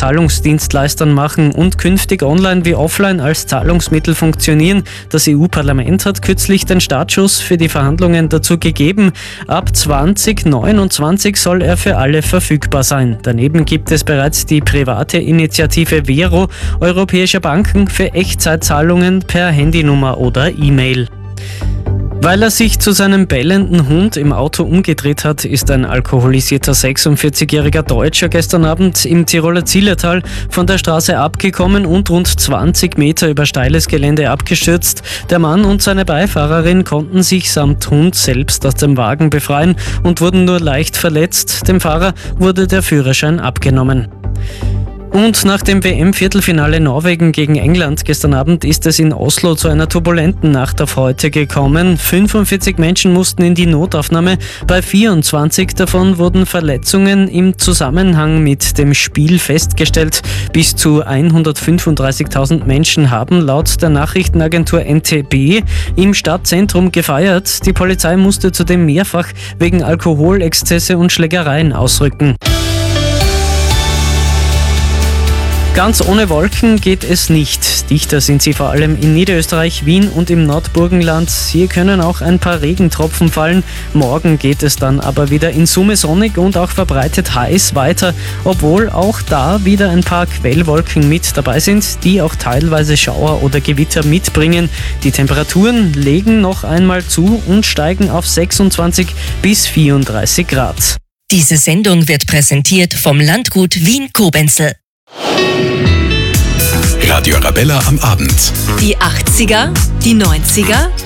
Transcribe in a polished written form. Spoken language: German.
Zahlungsdienstleistern machen und künftig online wie offline als Zahlungsmittel funktionieren. Das EU-Parlament hat kürzlich den Startschuss für die Verhandlungen dazu gegeben. Ab 2029 soll er für alle verfügbar sein. Daneben gibt es bereits die private Initiative Vero europäischer Banken für Echtzeitzahlungen per Handynummer oder E-Mail. Weil er sich zu seinem bellenden Hund im Auto umgedreht hat, ist ein alkoholisierter 46-jähriger Deutscher gestern Abend im Tiroler Zillertal von der Straße abgekommen und rund 20 Meter über steiles Gelände abgestürzt. Der Mann und seine Beifahrerin konnten sich samt Hund selbst aus dem Wagen befreien und wurden nur leicht verletzt. Dem Fahrer wurde der Führerschein abgenommen. Und nach dem WM-Viertelfinale Norwegen gegen England gestern Abend ist es in Oslo zu einer turbulenten Nacht auf heute gekommen. 45 Menschen mussten in die Notaufnahme. Bei 24 davon wurden Verletzungen im Zusammenhang mit dem Spiel festgestellt. Bis zu 135.000 Menschen haben laut der Nachrichtenagentur NTB im Stadtzentrum gefeiert. Die Polizei musste zudem mehrfach wegen Alkoholexzesse und Schlägereien ausrücken. Ganz ohne Wolken geht es nicht. Dichter sind sie vor allem in Niederösterreich, Wien und im Nordburgenland. Hier können auch ein paar Regentropfen fallen. Morgen geht es dann aber wieder in Summe sonnig und auch verbreitet heiß weiter, obwohl auch da wieder ein paar Quellwolken mit dabei sind, die auch teilweise Schauer oder Gewitter mitbringen. Die Temperaturen legen noch einmal zu und steigen auf 26 bis 34 Grad. Diese Sendung wird präsentiert vom Landgut Wien-Kobenzl. Radio Arabella am Abend. Die 80er, die 90er